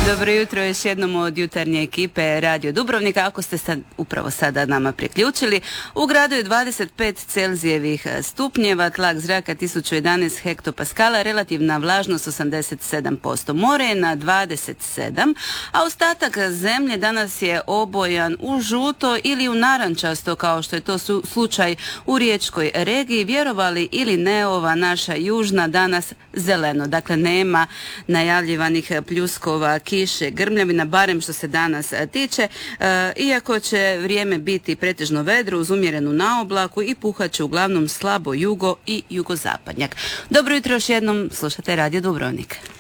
Dobro jutro još jednom od jutarnje ekipe Radio Dubrovnika. Ako ste upravo sada nama priključili, u gradu je 25 Celzijevih stupnjeva, tlak zraka 1011 hektopaskala, relativna vlažnost 87%. More je na 27, a ostatak zemlje danas je obojan u žuto ili u narančasto, kao što je to slučaj u riječkoj regiji. Vjerovali ili ne, ova naša južna danas zeleno. Dakle, nema najavljivanih pljuskova, kiše, grmljavina, barem što se danas tiče, iako će vrijeme biti pretežno vedro uz umjerenu naoblaku i puhat će uglavnom slabo jugo i jugozapadnjak. Dobro jutro još jednom, slušate Radio Dubrovnik.